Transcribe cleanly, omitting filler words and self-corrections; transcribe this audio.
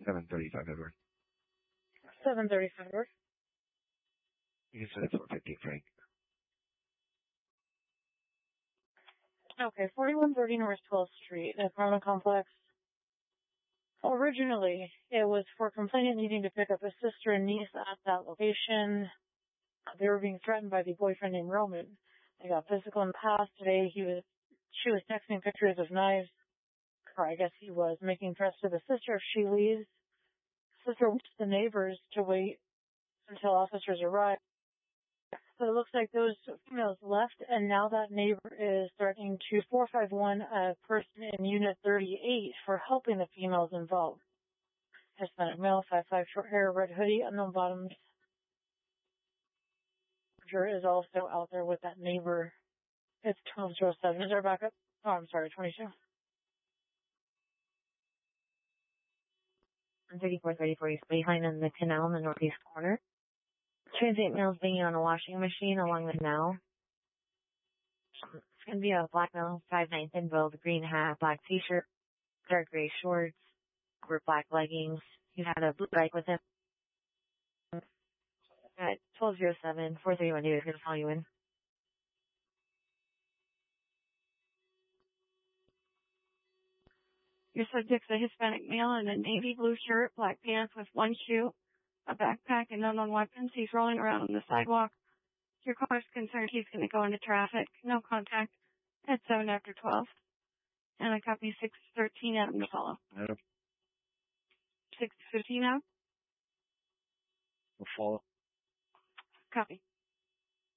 735 Edward. 735 Edward. You can send it 450 Frank. Okay, 4130 North 12th Street, the apartment complex. Originally, it was for complainant needing to pick up his sister and niece at that location. They were being threatened by the boyfriend named Roman. They got physical in the past. Today, she was texting pictures of knives. Or I guess he was making threats to the sister if she leaves. The sister went to the neighbors to wait until officers arrived. So it looks like those females left, and now that neighbor is threatening to 451 a person in Unit 38 for helping the females involved. Hispanic male, 5'5", short hair, red hoodie, unknown bottoms. Is also out there with that neighbor. It's 1207. Is there backup? Oh, I'm sorry, 22. 3434 East behind in the canal in the northeast corner. Transient males being on a washing machine along the canal. It's going to be a black male, 5'9" thin build, green hat, black t-shirt, dark gray shorts, or black leggings. He had a blue bike with him. At 1207, 431 is going to follow you in. Your subject's a Hispanic male in a navy blue shirt, black pants with one shoe, a backpack, and unknown weapons. He's rolling around on the sidewalk. Your caller's concerned he's going to go into traffic. No contact at 7 after 12. And I copy 613 Adam to follow. Adam. 615 Adam? We'll follow. Copy.